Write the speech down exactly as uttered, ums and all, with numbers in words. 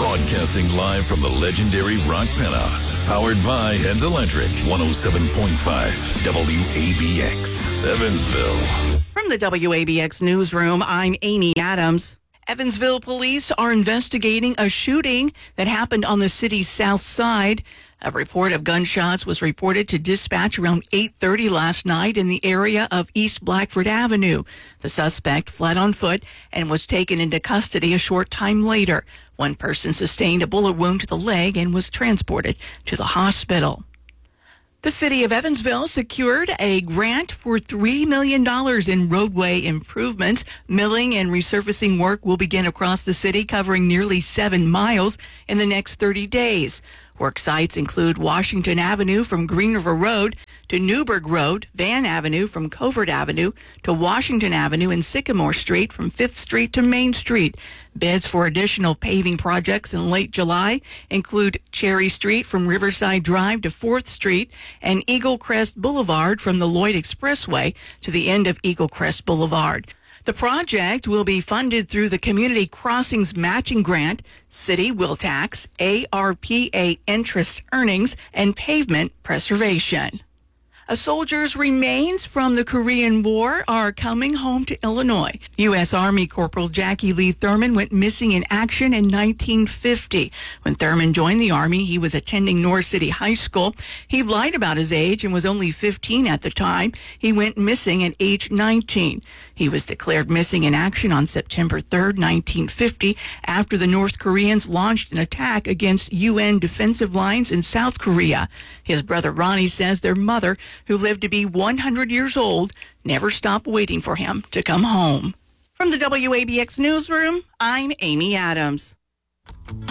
Broadcasting live from the legendary Rock Penthouse. Powered by Heads Electric. one oh seven point five W A B X, Evansville. From the W A B X newsroom, I'm Amy Adams. Evansville police are investigating a shooting that happened on the city's south side. A report of gunshots was reported to dispatch around eight thirty last night in the area of East Blackford Avenue. The suspect fled on foot and was taken into custody a short time later. One person sustained a bullet wound to the leg and was transported to the hospital. The city of Evansville secured a grant for three million dollars in roadway improvements. Milling and resurfacing work will begin across the city, covering nearly seven miles in the next thirty days. Work sites include Washington Avenue from Green River Road to Newburgh Road, Van Avenue from Covert Avenue to Washington Avenue and Sycamore Street from fifth Street to Main Street. Bids for additional paving projects in late July include Cherry Street from Riverside Drive to fourth Street and Eagle Crest Boulevard from the Lloyd Expressway to the end of Eagle Crest Boulevard. The project will be funded through the Community Crossings Matching Grant, City Will Tax, A R P A interest earnings, and pavement preservation. A soldier's remains from the Korean War are coming home to Illinois. U S. Army Corporal Jackie Lee Thurman went missing in action in nineteen fifty. When Thurman joined the Army, he was attending North City High School. He lied about his age and was only fifteen at the time. He went missing at age nineteen. He was declared missing in action on September third, nineteen fifty, after the North Koreans launched an attack against U N defensive lines in South Korea. His brother Ronnie says their mother, who lived to be one hundred years old, never stopped waiting for him to come home. From the W A B X newsroom, I'm Amy Adams.